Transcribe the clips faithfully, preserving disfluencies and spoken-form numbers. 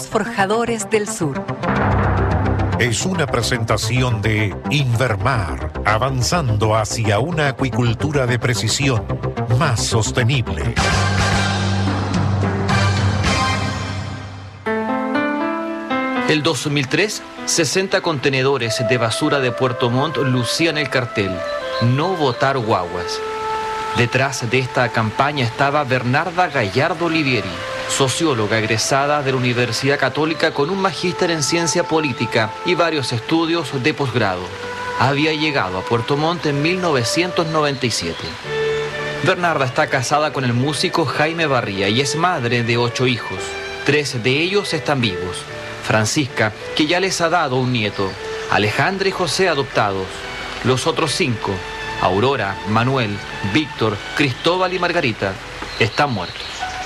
Los Forjadores del Sur. Es una presentación de Invermar, avanzando hacia una acuicultura de precisión más sostenible. El dos mil tres, sesenta contenedores de basura de Puerto Montt lucían el cartel "No botar guaguas". Detrás de esta campaña estaba Bernarda Gallardo Olivieri, socióloga egresada de la Universidad Católica con un magíster en ciencia política y varios estudios de posgrado. Había llegado a Puerto Montt en mil novecientos noventa y siete. Bernarda está casada con el músico Jaime Barría y es madre de ocho hijos. Tres de ellos están vivos. Francisca, que ya les ha dado un nieto, Alejandra y José adoptados. Los otros cinco, Aurora, Manuel, Víctor, Cristóbal y Margarita, están muertos.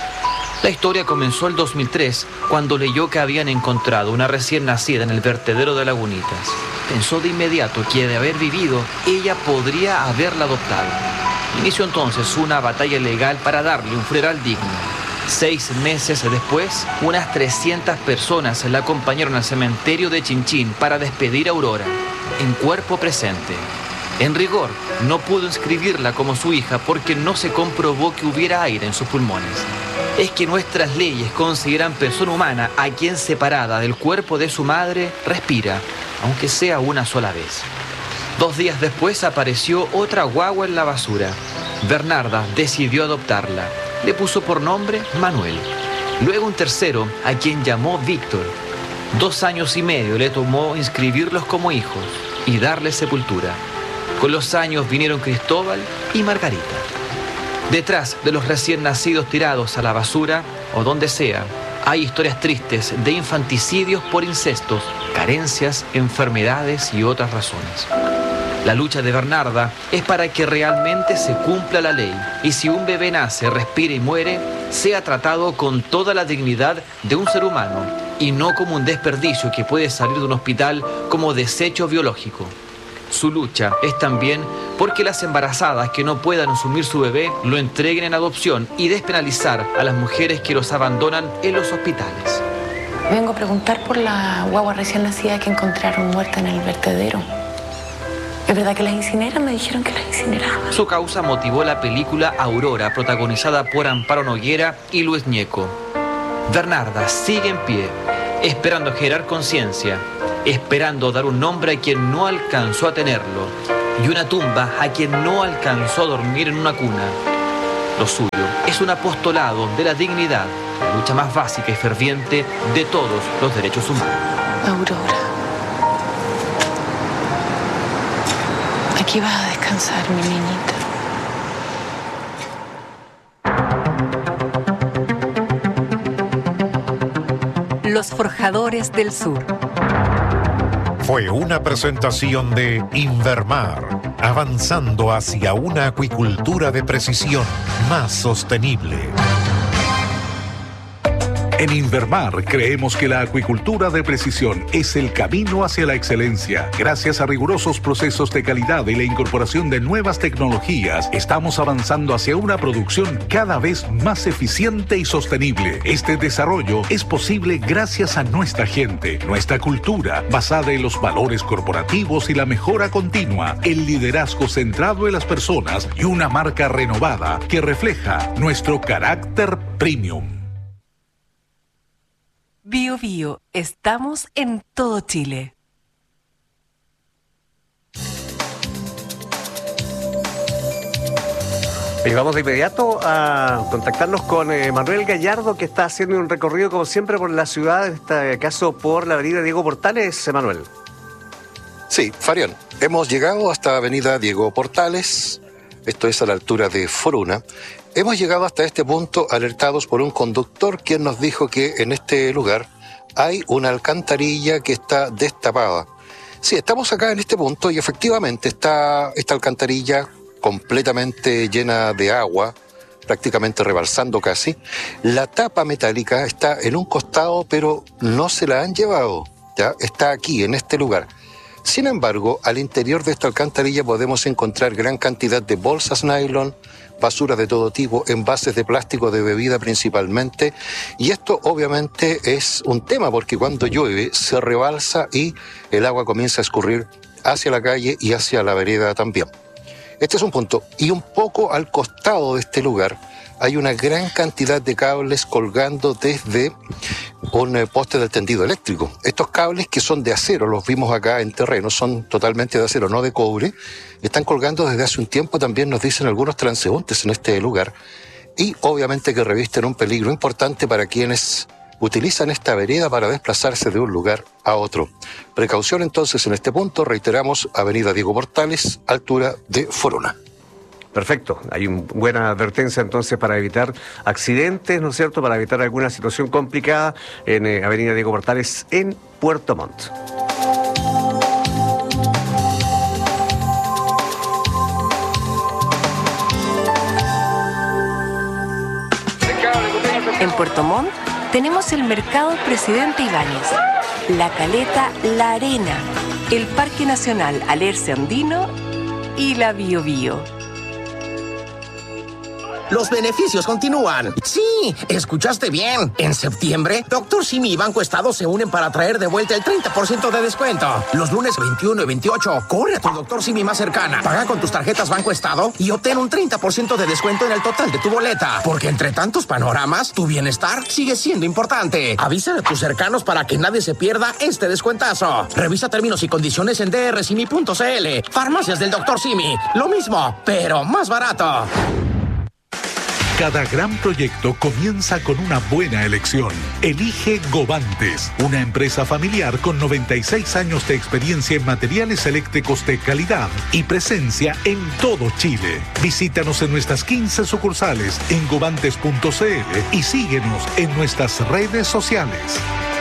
La historia comenzó el dos mil tres, cuando leyó que habían encontrado una recién nacida en el vertedero de Lagunitas. Pensó de inmediato que de haber vivido, ella podría haberla adoptado. Inició entonces una batalla legal para darle un funeral digno. Seis meses después, unas trescientas personas la acompañaron al cementerio de Chinchín para despedir a Aurora, en cuerpo presente. En rigor, no pudo inscribirla como su hija porque no se comprobó que hubiera aire en sus pulmones. Es que nuestras leyes consideran persona humana a quien separada del cuerpo de su madre respira, aunque sea una sola vez. Dos días después apareció otra guagua en la basura. Bernarda decidió adoptarla. Le puso por nombre Manuel. Luego un tercero, a quien llamó Víctor. Dos años y medio le tomó inscribirlos como hijos y darles sepultura. Con los años vinieron Cristóbal y Margarita. Detrás de los recién nacidos tirados a la basura, o donde sea, hay historias tristes de infanticidios por incestos, carencias, enfermedades y otras razones. La lucha de Bernarda es para que realmente se cumpla la ley y si un bebé nace, respira y muere, sea tratado con toda la dignidad de un ser humano y no como un desperdicio que puede salir de un hospital como desecho biológico. Su lucha es también porque las embarazadas que no puedan asumir su bebé lo entreguen en adopción y despenalizar a las mujeres que los abandonan en los hospitales. Vengo a preguntar por la guagua recién nacida que encontraron muerta en el vertedero. ¿Es verdad que las incineran? Me dijeron que las incineraban. Su causa motivó la película Aurora, protagonizada por Amparo Noguera y Luis Ñeco. Bernarda sigue en pie, esperando generar conciencia, esperando dar un nombre a quien no alcanzó a tenerlo y una tumba a quien no alcanzó a dormir en una cuna. Lo suyo es un apostolado de la dignidad, la lucha más básica y ferviente de todos los derechos humanos. Aurora. Aquí vas a descansar, mi niñita. Los Forjadores del Sur. Fue una presentación de Invermar, avanzando hacia una acuicultura de precisión más sostenible. En Invermar creemos que la acuicultura de precisión es el camino hacia la excelencia. Gracias a rigurosos procesos de calidad y la incorporación de nuevas tecnologías, estamos avanzando hacia una producción cada vez más eficiente y sostenible. Este desarrollo es posible gracias a nuestra gente, nuestra cultura, basada en los valores corporativos y la mejora continua, el liderazgo centrado en las personas y una marca renovada que refleja nuestro carácter premium. Bio Bio, estamos en todo Chile. Y vamos de inmediato a contactarnos con eh, Manuel Gallardo, que está haciendo un recorrido como siempre por la ciudad, en este caso por la avenida Diego Portales. Manuel. Sí, Farión, hemos llegado hasta avenida Diego Portales, esto es a la altura de Foruna. Hemos llegado hasta este punto alertados por un conductor quien nos dijo que en este lugar hay una alcantarilla que está destapada. Sí, estamos acá en este punto y efectivamente está esta alcantarilla completamente llena de agua, prácticamente rebalsando casi. La tapa metálica está en un costado, pero no se la han llevado, ¿ya? Está aquí, en este lugar. Sin embargo, al interior de esta alcantarilla podemos encontrar gran cantidad de bolsas nylon, basura de todo tipo, envases de plástico de bebida principalmente, y esto obviamente es un tema porque cuando llueve se rebalsa y el agua comienza a escurrir hacia la calle y hacia la vereda también. Este es un punto. Y un poco al costado de este lugar hay una gran cantidad de cables colgando desde un poste del tendido eléctrico. Estos cables, que son de acero, los vimos acá en terreno, son totalmente de acero, no de cobre, están colgando desde hace un tiempo, también nos dicen algunos transeúntes en este lugar, y obviamente que revisten un peligro importante para quienes utilizan esta vereda para desplazarse de un lugar a otro. Precaución entonces en este punto, reiteramos, avenida Diego Portales, altura de Foruna. Perfecto, hay una buena advertencia entonces para evitar accidentes, ¿no es cierto?, para evitar alguna situación complicada en eh, avenida Diego Portales en Puerto Montt. En Puerto Montt tenemos el Mercado Presidente Ibáñez, La Caleta La Arena, el Parque Nacional Alerce Andino y la Bio Bio. Los beneficios continúan. Sí, escuchaste bien. En septiembre, Doctor Simi y Banco Estado se unen para traer de vuelta el treinta por ciento de descuento. Los lunes veintiuno y veintiocho, corre a tu Doctor Simi más cercana. Paga con tus tarjetas Banco Estado y obtén un treinta por ciento de descuento en el total de tu boleta. Porque entre tantos panoramas, tu bienestar sigue siendo importante. Avísale a tus cercanos para que nadie se pierda este descuentazo. Revisa términos y condiciones en d r simi punto c l. Farmacias del Doctor Simi. Lo mismo, pero más barato. Cada gran proyecto comienza con una buena elección. Elige Govantes, una empresa familiar con noventa y seis años de experiencia en materiales eléctricos de calidad y presencia en todo Chile. Visítanos en nuestras quince sucursales en govantes punto c l y síguenos en nuestras redes sociales.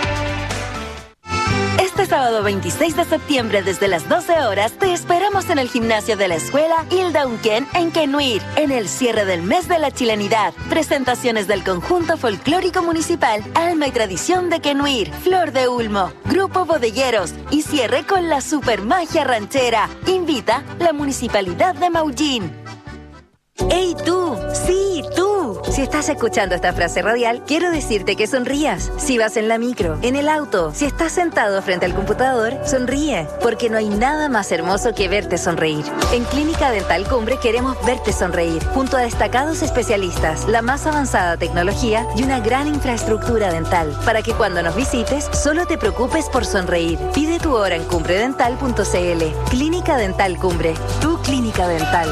Este sábado veintiséis de septiembre desde las doce horas te esperamos en el gimnasio de la escuela Hilda Unquén en Quenuir, en el cierre del mes de la chilenidad. Presentaciones del conjunto folclórico municipal Alma y Tradición de Quenuir, Flor de Ulmo, Grupo Bodegueros y cierre con la supermagia ranchera. Invita la Municipalidad de Maullín. ¡Hey tú! ¡Sí, tú! Si estás escuchando esta frase radial, quiero decirte que sonrías. Si vas en la micro, en el auto, si estás sentado frente al computador, sonríe, porque no hay nada más hermoso que verte sonreír. En Clínica Dental Cumbre queremos verte sonreír, junto a destacados especialistas, la más avanzada tecnología y una gran infraestructura dental, para que cuando nos visites, solo te preocupes por sonreír. Pide tu hora en cumbre dental punto c l. Clínica Dental Cumbre, tu clínica dental.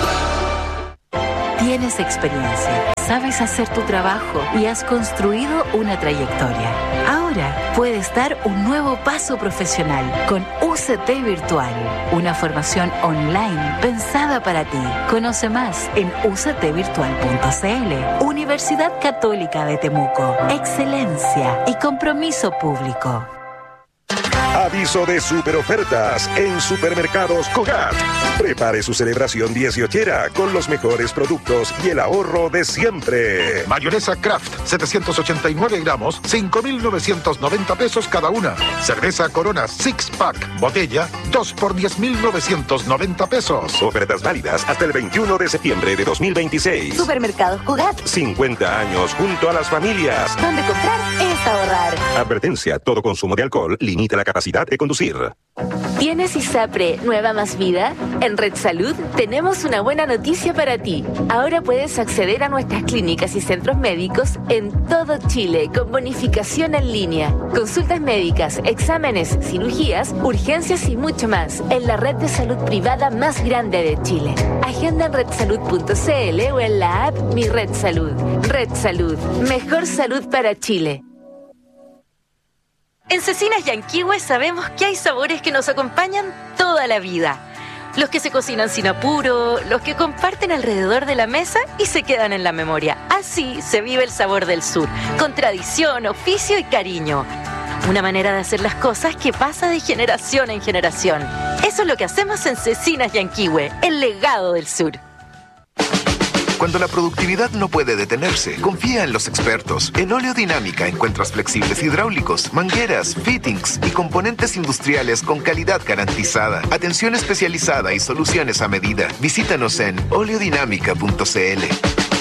Tienes experiencia, sabes hacer tu trabajo y has construido una trayectoria. Ahora puedes dar un nuevo paso profesional con U C T Virtual, una formación online pensada para ti. Conoce más en u c t virtual punto c l. Universidad Católica de Temuco. Excelencia y compromiso público. Aviso de super ofertas en Supermercados Cogat. Prepare su celebración dieciochera con los mejores productos y el ahorro de siempre. Mayonesa Kraft, setecientos ochenta y nueve gramos, cinco mil novecientos noventa pesos cada una. Cerveza Corona Six Pack, botella, dos por diez mil novecientos noventa pesos. Ofertas válidas hasta el veintiuno de septiembre de dos mil veintiséis. Supermercados Cogat. cincuenta años junto a las familias. Donde comprar es ahorrar. Advertencia, todo consumo de alcohol limita la capacidad de conducir. ¿Tienes ISAPRE Nueva Más Vida? En Red Salud tenemos una buena noticia para ti. Ahora puedes acceder a nuestras clínicas y centros médicos en todo Chile con bonificación en línea. Consultas médicas, exámenes, cirugías, urgencias y mucho más en la red de salud privada más grande de Chile. Agenda en red salud punto c l o en la app Mi Red Salud. Red Salud, mejor salud para Chile. En Cecinas Yanquihue sabemos que hay sabores que nos acompañan toda la vida. Los que se cocinan sin apuro, los que comparten alrededor de la mesa y se quedan en la memoria. Así se vive el sabor del sur, con tradición, oficio y cariño. Una manera de hacer las cosas que pasa de generación en generación. Eso es lo que hacemos en Cecinas Yanquihue, el legado del sur. Cuando la productividad no puede detenerse, confía en los expertos. En Oleodinámica encuentras flexibles hidráulicos, mangueras, fittings y componentes industriales con calidad garantizada. Atención especializada y soluciones a medida. Visítanos en oleodinámica punto c l.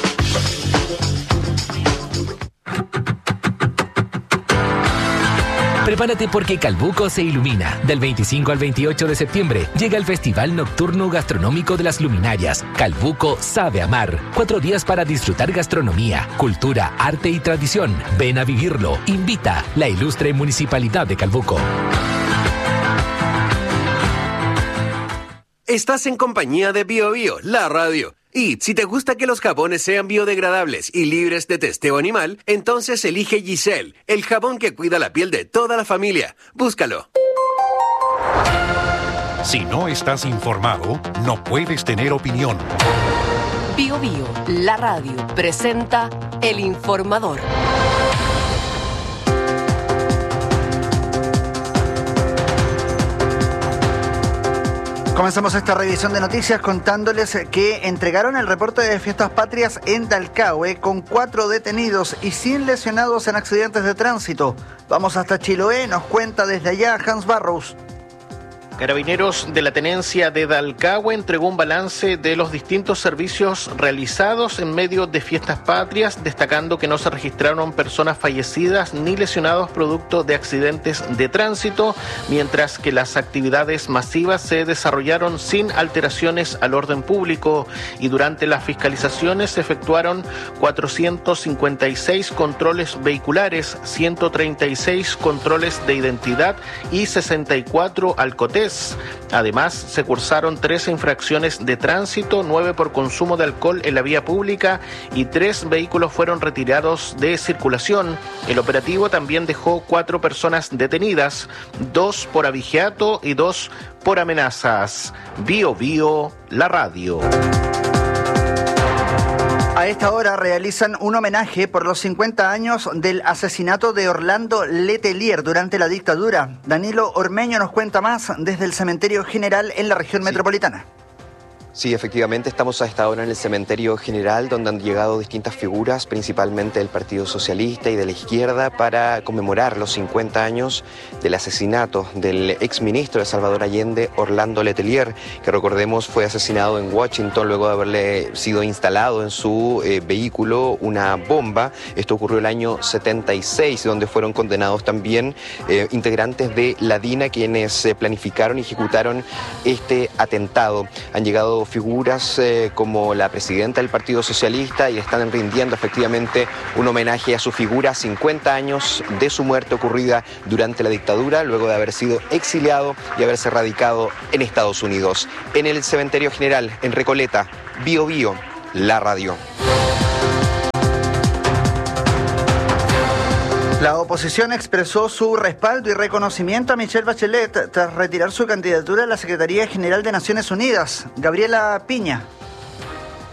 Prepárate porque Calbuco se ilumina. Del veinticinco al veintiocho de septiembre llega el Festival Nocturno Gastronómico de las Luminarias. Calbuco sabe amar. Cuatro días para disfrutar gastronomía, cultura, arte y tradición. Ven a vivirlo. Invita la ilustre Municipalidad de Calbuco. Estás en compañía de Bio Bio, la radio. Y si te gusta que los jabones sean biodegradables y libres de testeo animal, entonces elige Giselle, el jabón que cuida la piel de toda la familia. Búscalo. Si no estás informado, no puedes tener opinión. Bio Bio, la radio, presenta El Informador. Comenzamos esta revisión de noticias contándoles que entregaron el reporte de Fiestas Patrias en Dalcahue con cuatro detenidos y cien lesionados en accidentes de tránsito. Vamos hasta Chiloé, nos cuenta desde allá Hans Barrows. Carabineros de la Tenencia de Dalcahue entregó un balance de los distintos servicios realizados en medio de Fiestas Patrias, destacando que no se registraron personas fallecidas ni lesionados producto de accidentes de tránsito, mientras que las actividades masivas se desarrollaron sin alteraciones al orden público, y durante las fiscalizaciones se efectuaron cuatrocientos cincuenta y seis controles vehiculares, ciento treinta y seis controles de identidad y sesenta y cuatro alcotés. Además, se cursaron trece infracciones de tránsito, nueve por consumo de alcohol en la vía pública y tres vehículos fueron retirados de circulación. El operativo también dejó cuatro personas detenidas, dos por abigeato y dos por amenazas. Bio Bio, la radio. A esta hora realizan un homenaje por los cincuenta años del asesinato de Orlando Letelier durante la dictadura. Danilo Ormeño nos cuenta más desde el Cementerio General en la región sí. metropolitana. Sí, efectivamente, estamos a esta hora en el Cementerio General, donde han llegado distintas figuras, principalmente del Partido Socialista y de la izquierda, para conmemorar los cincuenta años del asesinato del exministro de Salvador Allende, Orlando Letelier, que recordemos fue asesinado en Washington luego de haberle sido instalado en su eh, vehículo una bomba. Esto ocurrió el año setenta y seis, donde fueron condenados también eh, integrantes de la DINA, quienes eh, planificaron y ejecutaron este atentado. Han llegado figuras eh, como la presidenta del Partido Socialista y están rindiendo efectivamente un homenaje a su figura, cincuenta años de su muerte ocurrida durante la dictadura, luego de haber sido exiliado y haberse radicado en Estados Unidos. En el Cementerio General, en Recoleta, Bio Bio, la radio. La oposición expresó su respaldo y reconocimiento a Michelle Bachelet tras retirar su candidatura a la Secretaría General de Naciones Unidas. Gabriela Piña.